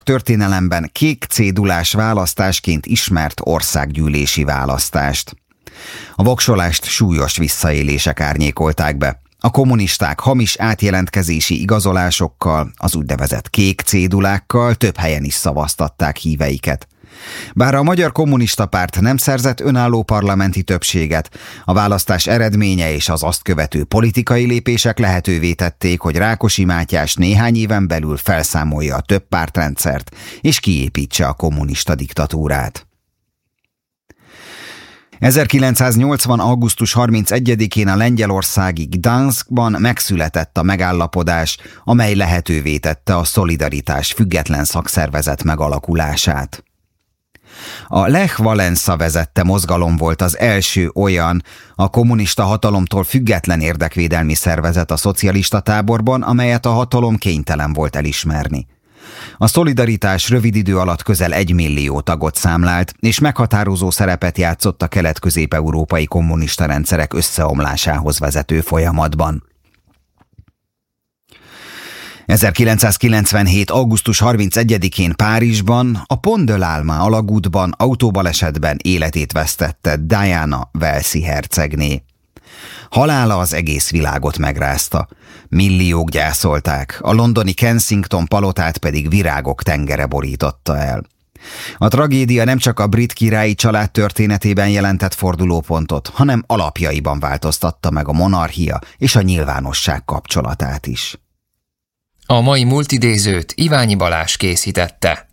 történelemben kék cédulás választásként ismert országgyűlési választást. A voksolást súlyos visszaélések árnyékolták be. A kommunisták hamis átjelentkezési igazolásokkal, az úgynevezett kék cédulákkal több helyen is szavaztatták híveiket. Bár a Magyar Kommunista Párt nem szerzett önálló parlamenti többséget, a választás eredménye és az azt követő politikai lépések lehetővé tették, hogy Rákosi Mátyás néhány éven belül felszámolja a több pártrendszert és kiépítse a kommunista diktatúrát. 1980. augusztus 31-én a lengyelországi Gdanskban megszületett a megállapodás, amely lehetővé tette a Szolidaritás független szakszervezet megalakulását. A Lech Wałęsa vezette mozgalom volt az első olyan, a kommunista hatalomtól független érdekvédelmi szervezet a szocialista táborban, amelyet a hatalom kénytelen volt elismerni. A Szolidaritás rövid idő alatt közel 1 millió tagot számlált, és meghatározó szerepet játszott a kelet-közép-európai kommunista rendszerek összeomlásához vezető folyamatban. 1997. augusztus 31-én Párizsban, a Pont de l'Alma alagútban autóbalesetben életét vesztette Diana walesi hercegné. Halála az egész világot megrázta. Milliók gyászolták, a londoni Kensington palotát pedig virágok tengere borította el. A tragédia nem csak a brit királyi család történetében jelentett fordulópontot, hanem alapjaiban változtatta meg a monarchia és a nyilvánosság kapcsolatát is. A mai multidézőt Iványi Balázs készítette.